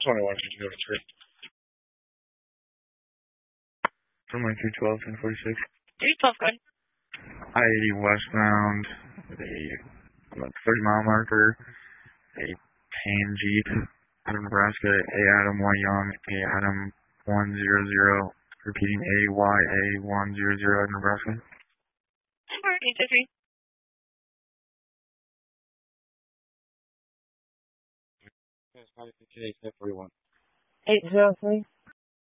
21, did you go to 3? From my 212, 1046. 312, good. I-80 westbound, a 30-mile marker, a tan Jeep out of Nebraska, A. Adam Y. Young, A. Adam 100, repeating AYA 100 out of Nebraska. 803. Yes, 803. 803.